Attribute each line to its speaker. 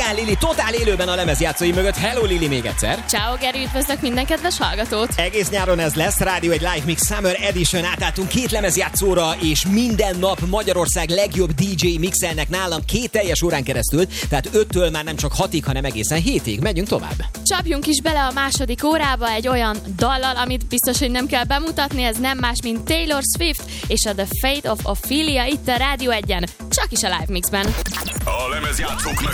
Speaker 1: Brian Lili totál élőben a lemezjátszói mögött. Hello Lili még egyszer.
Speaker 2: Ciao Geri, üdvözlök minden kedves hallgatót.
Speaker 1: Egész nyáron ez lesz, Rádió egy Live Mix Summer Edition. Átálltunk 2 lemezjátszóra, és minden nap Magyarország legjobb DJ mixelnek nálam 2 teljes órán keresztül. Tehát 5-től már nem csak 6-ig, hanem egészen 7-ig. Megyünk tovább.
Speaker 2: Csapjunk is bele a második órába egy olyan dallal, amit biztos, hogy nem kell bemutatni. Ez nem más, mint Taylor Swift és a The Fate of Ophelia itt a Rádió 1-en. Csak is a Live Mixben.
Speaker 3: A lemezjátszók mögött